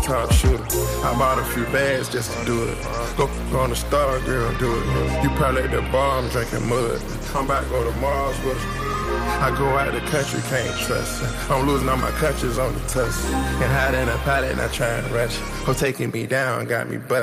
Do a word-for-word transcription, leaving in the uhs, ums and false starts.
top shooter. I bought a few bags just to do it. Go, go on the star, girl, do it. You probably at the bar, I'm drinking mud. Come back, go to Mars with her. I go out the country, can't trust her. I'm losing all my countries on the tuss. And hide in a pallet, not trying to rush. Her taking me down, got me busted.